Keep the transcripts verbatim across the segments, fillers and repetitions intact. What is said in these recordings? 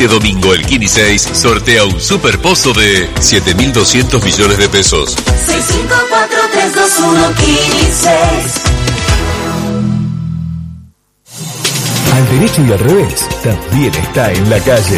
Este domingo el Kini seis sortea un superpozo de siete mil doscientos millones de pesos. seis cinco cuatro tres dos uno Kini seis. Al derecho y al revés, también está en la calle.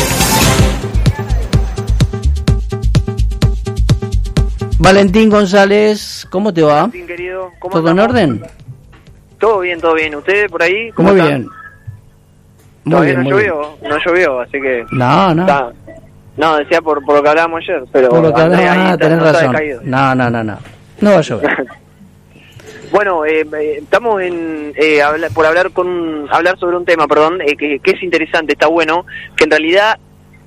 Valentín González, ¿cómo te va? Valentín, querido, ¿cómo ¿Todo en estamos? orden? Todo bien, todo bien. ¿Ustedes por ahí? ¿Cómo Muy están? bien. Muy Todavía bien, no muy bien. llovió, no llovió, así que... No, no. Está- No, decía por, por lo que hablábamos ayer, pero... Por lo que Andrés hablaba, ahí ah, está- tenés no está razón. decaído. No, no, no, no. No va a llover. Bueno, eh, eh, estamos en eh, habla- por hablar con hablar sobre un tema, perdón, eh, que, que es interesante, está bueno, que en realidad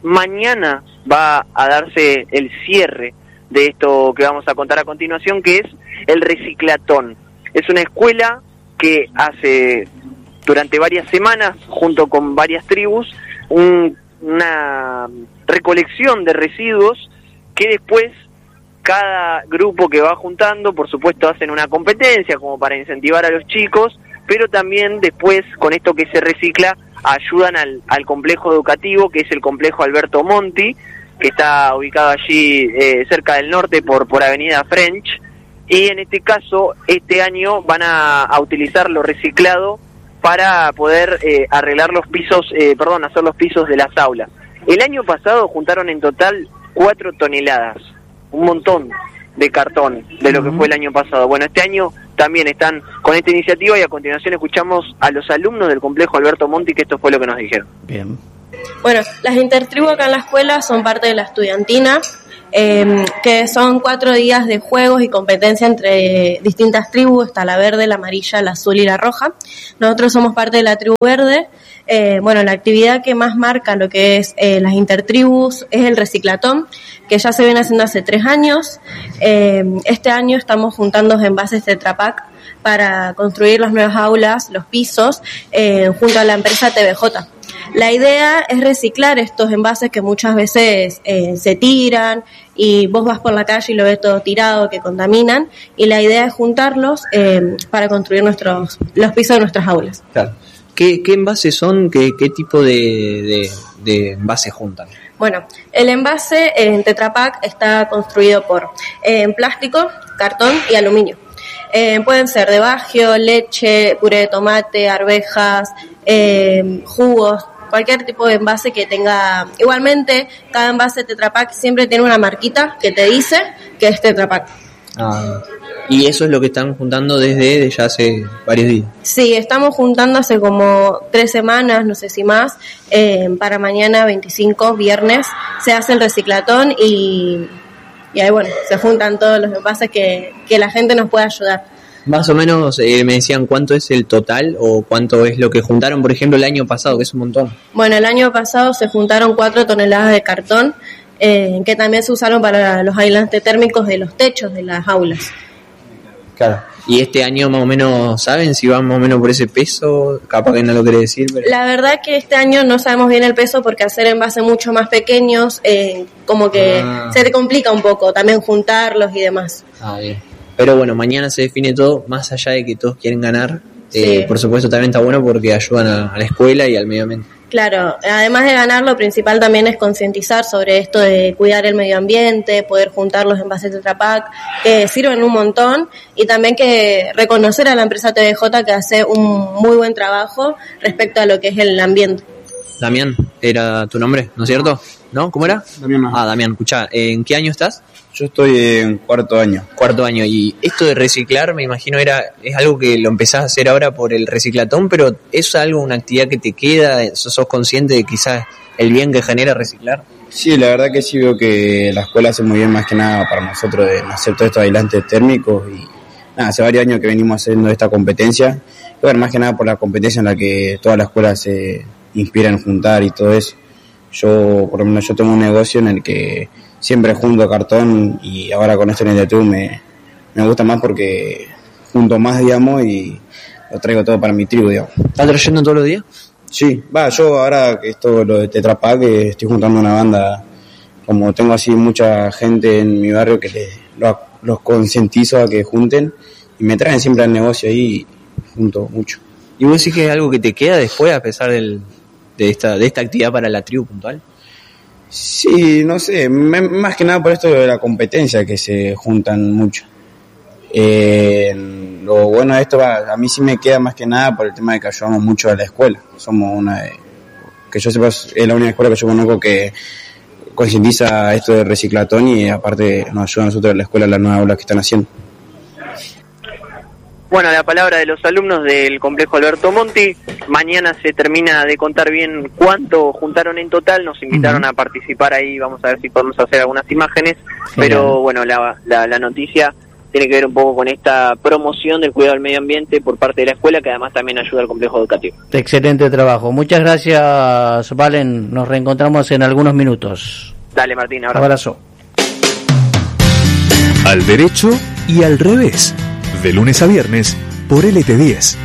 mañana va a darse el cierre de esto que vamos a contar a continuación, que es el Reciclatón. Es una escuela que hace durante varias semanas, junto con varias tribus, un- una recolección de residuos que después cada grupo que va juntando, por supuesto, hacen una competencia como para incentivar a los chicos, pero también después, con esto que se recicla, ayudan al, al complejo educativo, que es el complejo Alberto Monti, que está ubicado allí eh, cerca del norte por, por Avenida French, y en este caso, este año van a, a utilizar lo reciclado para poder eh, arreglar los pisos, eh, perdón, hacer los pisos de las aulas. El año pasado juntaron en total cuatro toneladas, un montón de cartón de lo que fue el año pasado. Bueno, este año también están con esta iniciativa y a continuación escuchamos a los alumnos del complejo Alberto Monti, que esto fue lo que nos dijeron. Bien. Bueno, las intertribus acá en la escuela son parte de la estudiantina, eh, que son cuatro días de juegos y competencia entre distintas tribus, está la verde, la amarilla, la azul y la roja. Nosotros somos parte de la tribu verde. Eh, bueno, la actividad que más marca lo que es eh, las intertribus es el reciclatón, que ya se viene haciendo hace tres años. Eh, este año estamos juntando envases Tetra Pak para construir las nuevas aulas, los pisos, eh, junto a la empresa T V J. La idea es reciclar estos envases que muchas veces eh, se tiran y vos vas por la calle y lo ves todo tirado, que contaminan, y la idea es juntarlos eh, para construir nuestros los pisos de nuestras aulas. Claro. ¿Qué, qué envases son? ¿Qué, qué tipo de, de, de envases juntan? Bueno, el envase en Tetra Pak está construido por eh, plástico, cartón y aluminio. Eh, pueden ser de bagio, leche, puré de tomate, arvejas, eh, jugos, cualquier tipo de envase que tenga. Igualmente, cada envase Tetra Pak siempre tiene una marquita que te dice que es Tetra Pak. Ah, y eso es lo que están juntando desde ya hace varios días. Sí, estamos juntando hace como tres semanas, no sé si más, eh, para mañana veinticinco, viernes, se hace el reciclatón y, y ahí bueno, se juntan todos los envases que, que la gente nos puede ayudar. Más o menos eh, me decían cuánto es el total o cuánto es lo que juntaron, por ejemplo, el año pasado, que es un montón. Bueno, el año pasado se juntaron cuatro toneladas de cartón, eh, que también se usaron para los aislantes térmicos de los techos de las aulas. Claro. Y este año más o menos, ¿saben si van más o menos por ese peso? Capaz que no lo quiere decir, pero... La verdad que este año no sabemos bien el peso porque hacer envases mucho más pequeños, eh, como que Ah. se te complica un poco también juntarlos y demás. Ah, bien. Pero bueno, mañana se define todo, más allá de que todos quieren ganar. Eh, Sí. por supuesto también está bueno porque ayudan a, a la escuela y al medio ambiente. Claro, además de ganar, lo principal también es concientizar sobre esto de cuidar el medio ambiente, poder juntar los envases de Tetra Pak, que sirven un montón, y también que reconocer a la empresa T V J que hace un muy buen trabajo respecto a lo que es el ambiente. Damián, era tu nombre, ¿no es cierto? ¿No? ¿Cómo era? Damián. Ah, Damián, escuchá, ¿en qué año estás? Yo estoy en cuarto año. Cuarto año. Y esto de reciclar, me imagino, era es algo que lo empezás a hacer ahora por el reciclatón, pero ¿es algo, una actividad que te queda? ¿Sos consciente de quizás el bien que genera reciclar? Sí, la verdad que sí veo que la escuela hace muy bien más que nada para nosotros de hacer todos estos aislantes térmicos y nada, hace varios años que venimos haciendo esta competencia. Bueno, más que nada por la competencia en la que toda la escuela se inspira en juntar y todo eso. Yo, por lo menos yo tengo un negocio en el que siempre junto cartón y ahora con esto en el YouTube me, me gusta más porque junto más, digamos, y lo traigo todo para mi tribu, digamos. ¿Estás trayendo todos los días? Sí, va, yo ahora que esto lo de Tetra Pak, que estoy juntando una banda, como tengo así mucha gente en mi barrio que les, los, los concientizo a que junten y me traen siempre al negocio ahí y junto mucho. ¿Y vos decís que es algo que te queda después a pesar del, de esta de esta actividad para la tribu puntual? Sí, no sé, me, más que nada por esto de la competencia que se juntan mucho. Eh, lo bueno de esto va, a mí sí me queda más que nada por el tema de que ayudamos mucho a la escuela. Somos una de, que yo sepa, es la única escuela que yo conozco que concientiza esto de reciclatón y aparte nos ayuda a nosotros en la escuela las nuevas aulas que están haciendo. Bueno, la palabra de los alumnos del complejo Alberto Monti. Mañana se termina de contar bien cuánto juntaron en total. Nos invitaron uh-huh. a participar ahí. Vamos a ver si podemos hacer algunas imágenes. Genial. Pero bueno, la, la, la noticia tiene que ver un poco con esta promoción del cuidado del medio ambiente por parte de la escuela, que además también ayuda al complejo educativo. Excelente trabajo. Muchas gracias, Valen. Nos reencontramos en algunos minutos. Dale, Martín. Abrazo. Abrazo. Al derecho y al revés. De lunes a viernes por L T diez.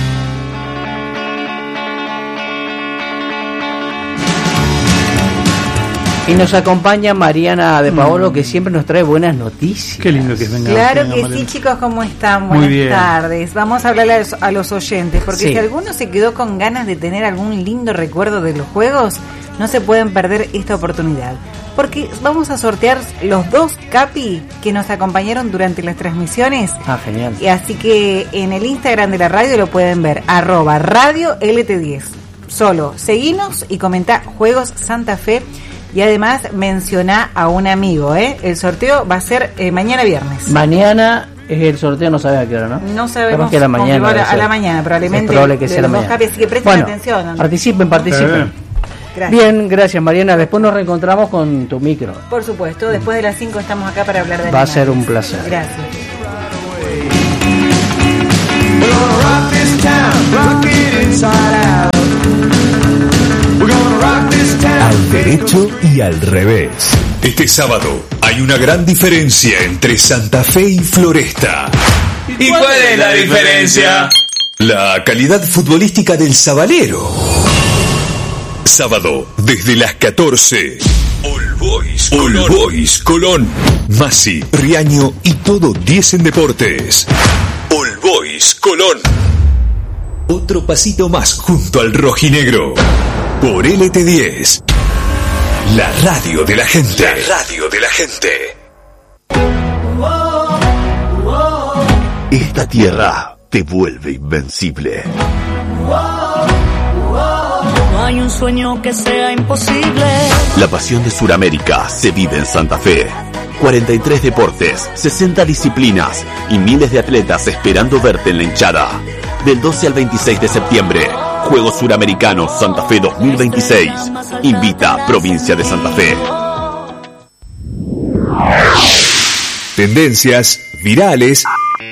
Y nos acompaña Mariana de Paolo, mm. que siempre nos trae buenas noticias. Qué lindo que venga. Claro venga, que Mariana. sí, chicos, ¿cómo están? Buenas tardes. Vamos a hablarle a los, a los oyentes, porque sí. si alguno se quedó con ganas de tener algún lindo recuerdo de los juegos, no se pueden perder esta oportunidad. Porque vamos a sortear los dos Capi que nos acompañaron durante las transmisiones. Ah, genial. Y así que en el Instagram de la radio lo pueden ver, arroba radio L T diez. Solo seguinos y comentá Juegos Santa Fe. Y además mencioná a un amigo, ¿eh? El sorteo va a ser eh, mañana viernes. Mañana es el sorteo, no sabes a qué hora, ¿no? No sabemos que a la mañana. A la, a la mañana, probablemente. Es probable que sea la mañana. Capi, así que presten bueno, atención. ¿no? Participen, participen. Gracias. Bien, gracias Mariana. Después nos reencontramos con tu micro. Por supuesto, después de las cinco estamos acá para hablar de Va animales. a ser un placer. Gracias. Al derecho y al revés. Este sábado hay una gran diferencia entre Santa Fe y Floresta. ¿Y cuál es la diferencia? La calidad futbolística del Sabalero. Sábado, desde las catorce. All Boys Colón. All Boys Colón. Masi, Riaño y todo diez en deportes. All Boys Colón. Otro pasito más junto al rojinegro. Por L T diez. La radio de la gente. La radio de la gente. Esta tierra te vuelve invencible. No hay un sueño que sea imposible. La pasión de Sudamérica se vive en Santa Fe. cuarenta y tres deportes, sesenta disciplinas y miles de atletas esperando verte en la hinchada. Del doce al veintiséis de septiembre, Juegos Suramericanos Santa Fe dos mil veintiséis. Invita Provincia de Santa Fe. Tendencias, virales.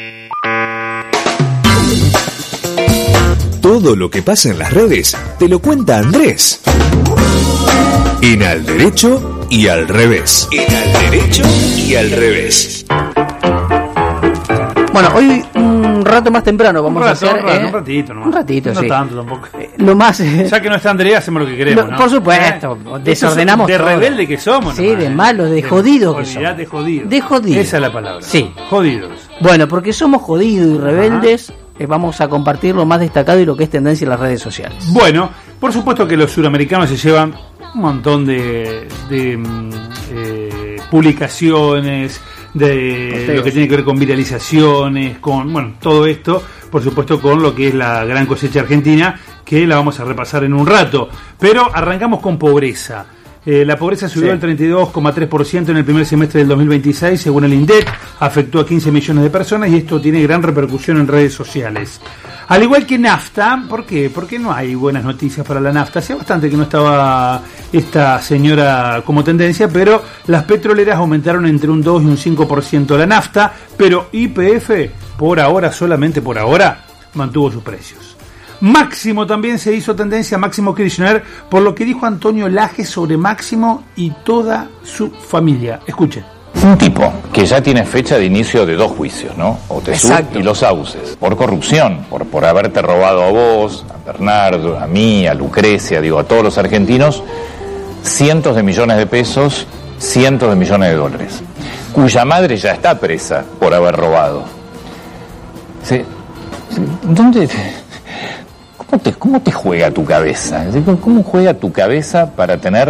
Todo lo que pasa en las redes te lo cuenta Andrés. En Al Derecho y al Revés. En Al Derecho y al Revés. Bueno, hoy un rato más temprano vamos un rato, a hacer... Un, rato, eh, un ratito nomás. Un ratito, no sí. No tanto tampoco. Eh, lo más... Eh, ya que no está Andrea, hacemos lo que queremos, lo, ¿no? Por supuesto, ¿Eh? desordenamos de todo. De rebelde que somos, Sí, nomás, de ¿eh? malos, de, de jodidos que somos. De jodidos. De jodidos. Esa es la palabra. Sí. Jodidos. Bueno, porque somos jodidos y rebeldes, eh, vamos a compartir lo más destacado y lo que es tendencia en las redes sociales. Bueno, por supuesto que los suramericanos se llevan un montón de, de eh, publicaciones, de Posteos. Lo que tiene que ver con viralizaciones, con, bueno, todo esto, por supuesto con lo que es la gran cosecha argentina, que la vamos a repasar en un rato. Pero arrancamos con pobreza. Eh, la pobreza subió sí. al treinta y dos coma tres por ciento en el primer semestre del dos mil veintiséis, según el INDEC, afectó a quince millones de personas y esto tiene gran repercusión en redes sociales. Al igual que nafta, ¿por qué? Porque no hay buenas noticias para la nafta. Hacía bastante que no estaba esta señora como tendencia, pero las petroleras aumentaron entre un dos y un cinco por ciento la nafta, pero Y P F, por ahora, solamente por ahora, mantuvo sus precios. Máximo también se hizo tendencia, Máximo Kirchner, por lo que dijo Antonio Laje sobre Máximo y toda su familia. Escuchen. Un tipo que ya tiene fecha de inicio de dos juicios, ¿no? Otesur y Los Sauces, por corrupción, por, por haberte robado a vos, a Bernardo, a mí, a Lucrecia, digo, a todos los argentinos, cientos de millones de pesos, cientos de millones de dólares, cuya madre ya está presa por haber robado. ¿Sí? ¿Dónde...? ¿Cómo te, ¿Cómo te juega tu cabeza? ¿Cómo juega tu cabeza para tener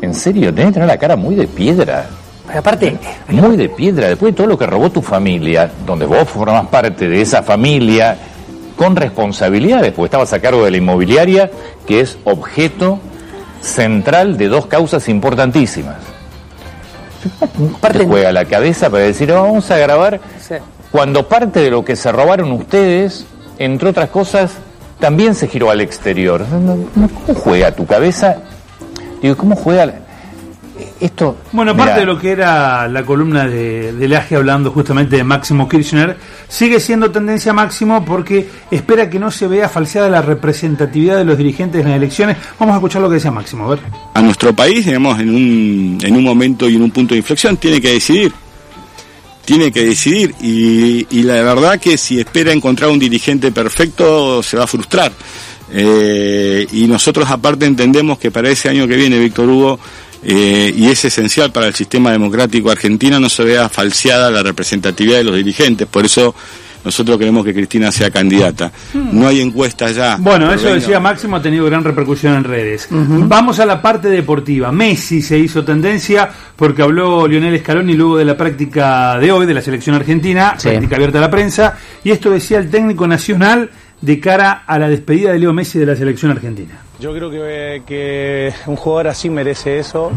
En serio, tenés que tener la cara muy de piedra. Aparte, muy de piedra, después de todo lo que robó tu familia, donde vos formás parte de esa familia con responsabilidades, porque estabas a cargo de la inmobiliaria, que es objeto central de dos causas importantísimas. Parte te juega la cabeza para decir, oh, vamos a grabar, sí. Cuando parte de lo que se robaron ustedes, entre otras cosas, también se giró al exterior. ¿Cómo juega tu cabeza? Digo, ¿cómo juega esto? Bueno, parte de lo que era la columna de, de Laje hablando justamente de Máximo Kirchner, sigue siendo tendencia Máximo porque espera que no se vea falseada la representatividad de los dirigentes en las elecciones. Vamos a escuchar lo que decía Máximo, a ver. A nuestro país, digamos, en un, en un momento y en un punto de inflexión, tiene que decidir. Tiene que decidir y, y la verdad que si espera encontrar un dirigente perfecto se va a frustrar. Eh, y nosotros aparte entendemos que para ese año que viene, Víctor Hugo, Eh, y es esencial para el sistema democrático argentino, no se vea falseada la representatividad de los dirigentes. Por eso nosotros queremos que Cristina sea candidata. No hay encuestas ya. Bueno, eso decía Máximo, ha tenido gran repercusión en redes. Uh-huh. Vamos a la parte deportiva. Messi se hizo tendencia porque habló Lionel Scaloni luego de la práctica de hoy de la selección argentina, sí. Práctica abierta a la prensa, y esto decía el técnico nacional de cara a la despedida de Leo Messi de la selección argentina. Yo creo que, que un jugador así merece eso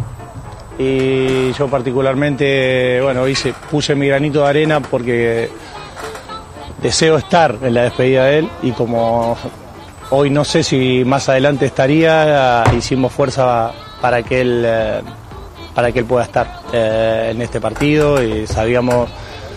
y yo particularmente, bueno, hice, puse mi granito de arena porque deseo estar en la despedida de él y como hoy no sé si más adelante estaría, hicimos fuerza para que él, para que él pueda estar eh, en este partido y sabíamos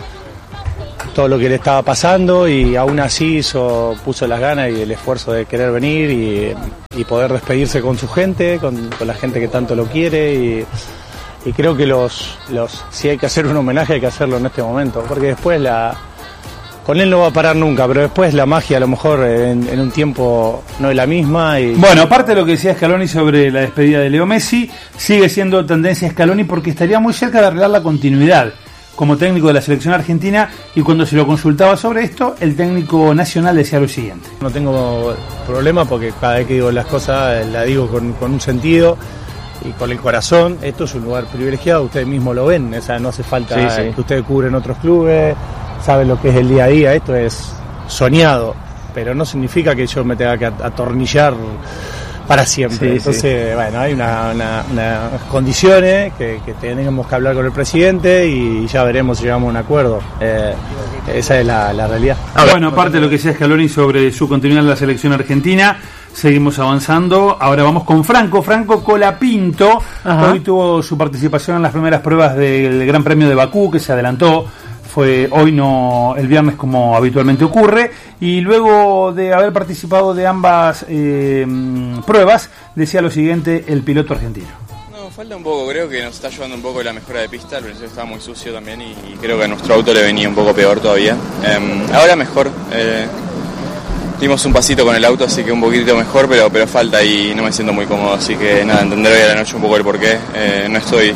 todo lo que le estaba pasando y aún así hizo, puso las ganas y el esfuerzo de querer venir y, y poder despedirse con su gente, con, con la gente que tanto lo quiere y, y creo que los, los si hay que hacer un homenaje hay que hacerlo en este momento, porque después la con él no va a parar nunca, pero después la magia a lo mejor en, en un tiempo no es la misma. Y... Bueno, aparte de lo que decía Scaloni sobre la despedida de Leo Messi, sigue siendo tendencia Scaloni porque estaría muy cerca de arreglar la continuidad como técnico de la selección argentina, y cuando se lo consultaba sobre esto, el técnico nacional decía lo siguiente. No tengo problema porque cada vez que digo las cosas las digo con, con un sentido y con el corazón. Esto es un lugar privilegiado, ustedes mismos lo ven, o sea, no hace falta sí, sí. que ustedes cubren otros clubes, saben lo que es el día a día, esto es soñado, pero no significa que yo me tenga que atornillar para siempre. Sí, Entonces, sí. bueno, hay unas una, una condiciones que, que tenemos que hablar con el presidente y ya veremos si llegamos a un acuerdo. Eh, esa es la, la realidad. Ah, bueno, aparte de lo que decía Scaloni sobre su continuidad en la selección argentina, seguimos avanzando. Ahora vamos con Franco, Franco Colapinto. Ajá. Hoy tuvo su participación en las primeras pruebas del Gran Premio de Bakú, que se adelantó. Fue hoy, no el viernes como habitualmente ocurre, y luego de haber participado de ambas eh, pruebas, decía lo siguiente el piloto argentino. No, falta un poco, creo que nos está ayudando un poco la mejora de pista, el principio estaba muy sucio también y, y creo que a nuestro auto le venía un poco peor todavía. Eh, ahora mejor, eh, dimos un pasito con el auto, así que un poquito mejor, pero, pero falta y no me siento muy cómodo, así que nada, entender hoy a la noche un poco el porqué. Eh, no estoy...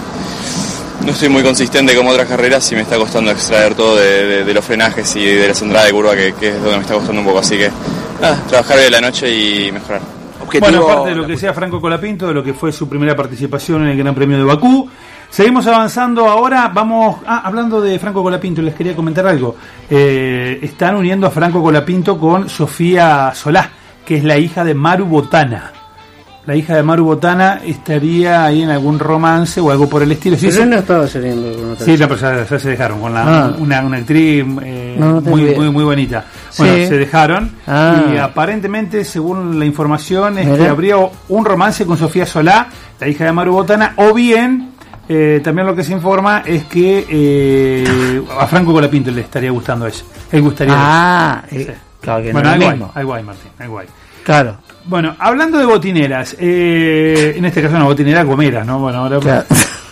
No estoy muy consistente como otras carreras y me está costando extraer todo de, de, de los frenajes y de la entrada de curva, que, que es donde me está costando un poco. Así que, nada, trabajar hoy de la noche y mejorar. Objetivo... Bueno, aparte de lo que decía Franco Colapinto, de lo que fue su primera participación en el Gran Premio de Bakú, seguimos avanzando ahora. Vamos, ah, hablando de Franco Colapinto, les quería comentar algo. Eh, están uniendo a Franco Colapinto con Sofía Solá, que es la hija de Maru Botana. La hija de Maru Botana estaría ahí en algún romance o algo por el estilo. Sí, pero sí, no estaba saliendo con otra. Sí, no, pero ya, ya se dejaron con la, ah. una, una actriz eh, no, no muy, muy muy bonita. Bueno, sí. se dejaron ah. y aparentemente, según la información, es que habría un romance con Sofía Solá, la hija de Maru Botana, o bien eh, también lo que se informa es que eh, a Franco Colapinto le estaría gustando eso. Él gustaría. Ah, eh, sí. Claro que bueno, no hay guay, guay, hay guay, Martín, hay guay. Claro. Bueno, hablando de botineras, eh, en este caso una botinera gomera, ¿no? Bueno, ahora claro.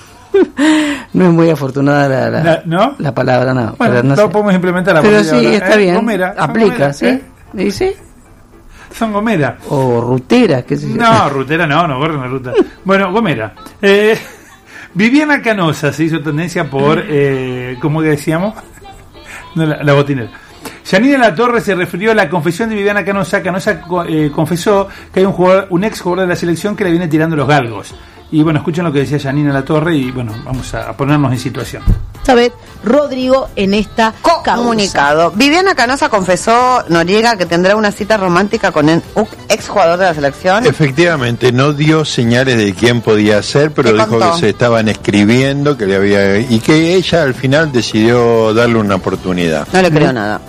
No es muy afortunada la, la, la, ¿no? la palabra, no. Bueno, pero no no podemos implementar la pero sí, está eh, bien. Gomera, aplica, gomera, ¿sí? ¿eh? ¿Dice? Son gomera. O rutera, qué sé yo. No, rutera no, no corren la ruta. Bueno, gomera. Eh, Viviana Canosa se hizo tendencia por, eh, ¿cómo que decíamos? No, la, la botinera. Yanina Latorre se refirió a la confesión de Viviana Canosa. Canosa eh, confesó que hay un jugador, un ex jugador de la selección que le viene tirando los galgos, Y bueno, escuchen lo que decía Janina Latorre y bueno, vamos a ponernos en situación. Elizabeth Rodrigo en esta comunicado. Viviana Canosa confesó, Noriega, que tendrá una cita romántica con un exjugador de la selección. Efectivamente, no dio señales de quién podía ser, pero dijo contó? que se estaban escribiendo, que le había y que ella al final decidió darle una oportunidad. No le creo nada.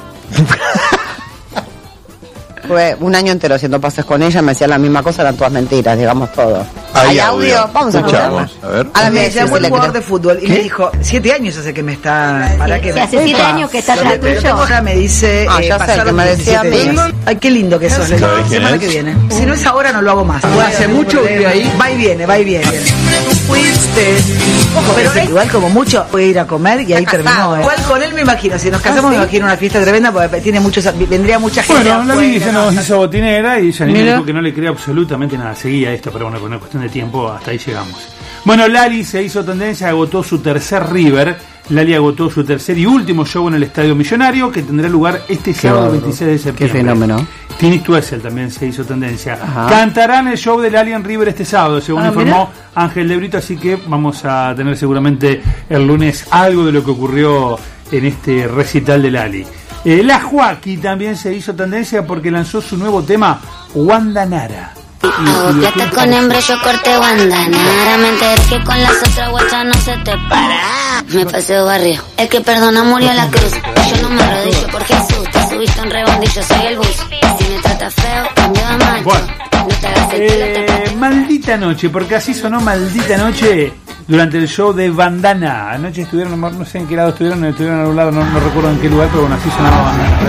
Fue un año entero haciendo pases con ella, me decía la misma cosa, eran todas mentiras, digamos todo. Hay, ¿Hay audio? audio? Vamos a escucharlo. A ver. Ahora Me me llamó el le jugador creo. de fútbol y me dijo, siete años hace que me está... ¿Para que Sí, hace siete años que está atrás tuyo. Ahora me dice... Ah, ya sé, pasaron que me decía a mí. diecisiete días. Ay, qué lindo que sos. ¿Sabes La quién semana es? que viene. Si no es ahora, no lo hago más. Hace mucho vive ahí. Va y viene, va y viene. Fuiste. Ojo, pero es igual como mucho puede ir a comer y ahí terminó. ¿eh? Igual con él me imagino. Si nos casamos, ¿Ah, sí? me imagino una fiesta tremenda porque tiene muchos, vendría mucha gente. Bueno, la afuera, Vicky se ¿no? nos hizo botinera y Janine Mira. dijo que no le cree absolutamente nada. Seguía esto, pero bueno, con una cuestión de tiempo, hasta ahí llegamos. Bueno, Lali se hizo tendencia, agotó su tercer River. Lali agotó su tercer y último show en el Estadio Millonario, que tendrá lugar este sábado bárbaro. veintiséis de septiembre. Qué fenómeno. Tini Stuessel también se hizo tendencia. Ajá. Cantarán el show de Lali en River este sábado, según Ah, informó Ángel de Brito, así que vamos a tener seguramente el lunes algo de lo que ocurrió en este recital de Lali. Eh, la Joaquí también se hizo tendencia porque lanzó su nuevo tema, Wanda Nara. Hago plata con hembra, yo corté guandanara. Me enteré que con las otras guachas no se te para. Me paseo barrio, el que perdona murió en la cruz. Yo no me arrodillo por Jesús. Te subiste un rebondillo, soy el bus. Si me tratas feo, cambio de mal. Bueno. No te hagas el culo, te Eh, maldita noche, porque así sonó Maldita Noche durante el show de Bandana. Anoche estuvieron, no sé en qué lado estuvieron, estuvieron en algún lado, no, no recuerdo en qué lugar, pero bueno, así sonaba Bandana.